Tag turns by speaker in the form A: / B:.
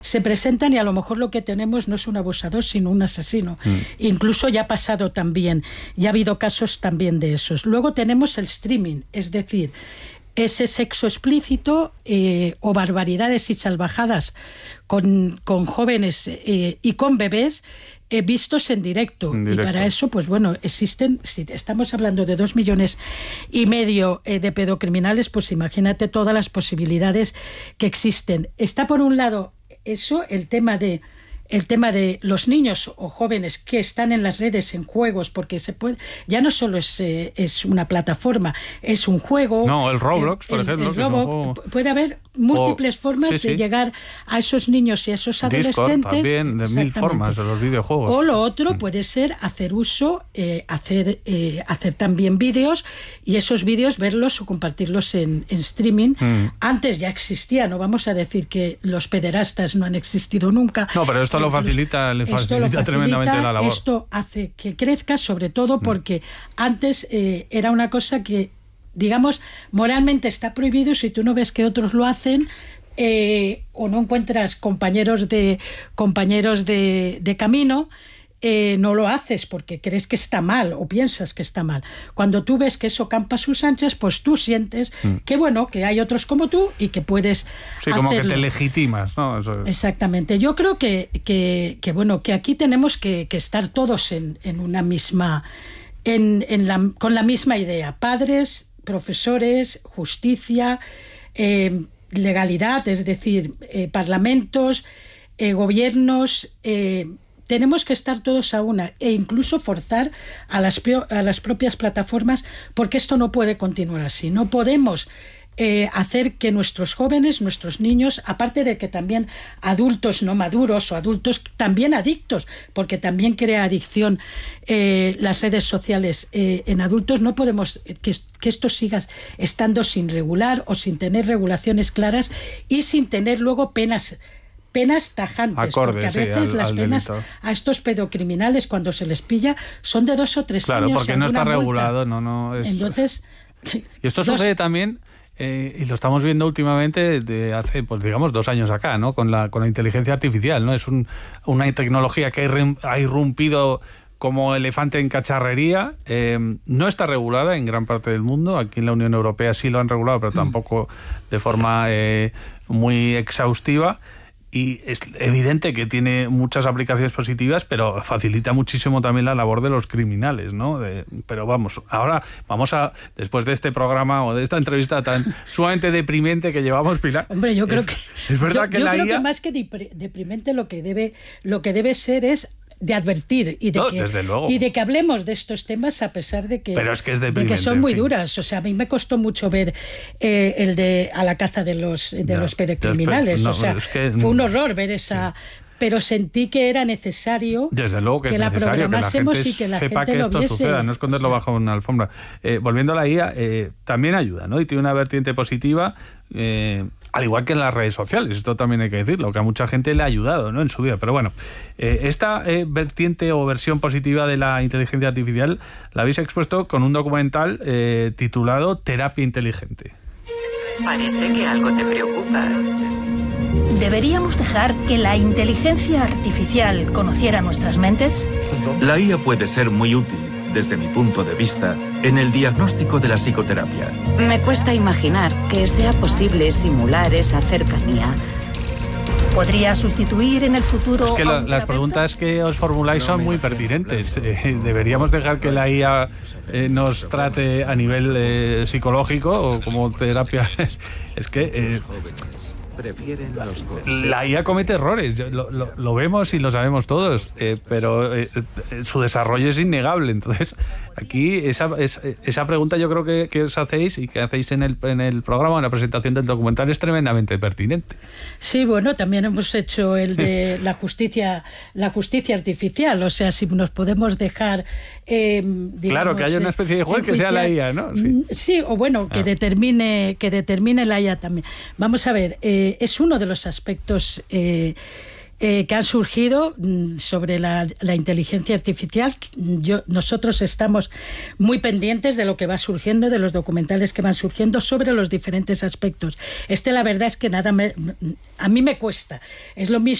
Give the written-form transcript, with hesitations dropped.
A: se presentan y a lo mejor lo que tenemos no es un abusador, sino un asesino. Incluso ya ha pasado también, ya ha habido casos también de esos. Luego tenemos el streaming, es decir, ese sexo explícito o barbaridades y salvajadas con jóvenes y con bebés vistos en directo. Y para eso, pues bueno, existen, si estamos hablando de 2,5 millones de pedocriminales, pues imagínate todas las posibilidades que existen. Está por un lado eso, el tema de los niños o jóvenes que están en las redes en juegos, porque se puede, ya no solo es una plataforma, es un juego.
B: No, el Roblox, por ejemplo.
A: El Roblox, puede haber múltiples formas de llegar a esos niños y a esos adolescentes.
B: Discord también, de 1000 formas de los videojuegos.
A: O lo otro puede ser hacer uso, hacer también vídeos, y esos vídeos verlos o compartirlos en streaming. Antes ya existía, no vamos a decir que los pederastas no han existido nunca.
B: No, pero esto le facilita tremendamente la labor.
A: Esto hace que crezca, sobre todo porque antes era una cosa que, digamos, moralmente está prohibido. Si tú no ves que otros lo hacen, o no encuentras compañeros de camino, no lo haces porque crees que está mal o piensas que está mal. Cuando tú ves que eso campa a sus anchas, pues tú sientes que bueno, que hay otros como tú y que puedes
B: como
A: hacerlo.
B: que te legitimas, ¿no? Eso es.
A: Exactamente. Yo creo que bueno, que aquí tenemos que estar todos en una misma, con la misma idea. Padres, profesores, justicia, legalidad, es decir, parlamentos, gobiernos. Tenemos que estar todos a una, e incluso forzar a las propias plataformas, porque esto no puede continuar así. No podemos hacer que nuestros jóvenes, nuestros niños, aparte de que también adultos no maduros o adultos también adictos, porque también crea adicción las redes sociales en adultos, no podemos que esto siga estando sin regular o sin tener regulaciones claras y sin tener luego penas tajantes, porque a veces las penas delito a estos pedocriminales, cuando se les pilla, son de 2 o 3 años.
B: Claro, porque no está
A: multa
B: regulado, no es...
A: Entonces,
B: y esto sucede también, y lo estamos viendo últimamente de hace, pues digamos, 2 años acá, ¿no? Con la inteligencia artificial, ¿no? Es una tecnología que ha irrumpido como elefante en cacharrería. No está regulada en gran parte del mundo. Aquí en la Unión Europea sí lo han regulado, pero tampoco de forma muy exhaustiva. Y es evidente que tiene muchas aplicaciones positivas, pero facilita muchísimo también la labor de los criminales, ¿no? Pero ahora vamos a, después de este programa o de esta entrevista tan sumamente deprimente que llevamos, Pilar.
A: Hombre, yo creo que...
B: Es verdad que la IA...
A: Yo creo que más que deprimente lo que debe ser es de advertir y de que hablemos de estos temas, a pesar de que,
B: pero es que
A: son muy duras. O sea, a mí me costó mucho ver el de A la caza de los pedocriminales. O sea, fue un horror ver esa... Pero sentí que era necesario,
B: desde luego que
A: la programásemos y que la
B: sepa
A: gente
B: que esto
A: lo viese.
B: Suceda, no esconderlo bajo una alfombra. Volviendo a la IA, también ayuda, ¿no? Y tiene una vertiente positiva, al igual que en las redes sociales. Esto también hay que decirlo, que a mucha gente le ha ayudado, ¿no? En su vida. Pero bueno, esta vertiente o versión positiva de la inteligencia artificial la habéis expuesto con un documental titulado Terapia Inteligente.
C: Parece que algo te preocupa.
D: ¿Deberíamos dejar que la inteligencia artificial conociera nuestras mentes?
E: La IA puede ser muy útil, desde mi punto de vista, en el diagnóstico de la psicoterapia.
C: Me cuesta imaginar que sea posible simular esa cercanía.
D: ¿Podría sustituir en el futuro?
B: Es que las preguntas que os formuláis son muy pertinentes. ¿Deberíamos dejar que la IA nos trate a nivel psicológico o como terapia? Es que... la IA comete errores, lo vemos y lo sabemos todos, pero su desarrollo es innegable. Entonces, aquí esa pregunta yo creo que os hacéis y que hacéis en el programa, en la presentación del documental, es tremendamente pertinente.
A: Sí, bueno, también hemos hecho el de la justicia artificial, o sea, si nos podemos dejar... digamos,
B: claro, que haya una especie de juez que sea la IA, ¿no?
A: Sí, o bueno, que determine la IA también. Vamos a ver, es uno de los aspectos que han surgido sobre la inteligencia artificial. Nosotros estamos muy pendientes de lo que va surgiendo, de los documentales que van surgiendo sobre los diferentes aspectos. La verdad es que a mí me cuesta. Es lo mismo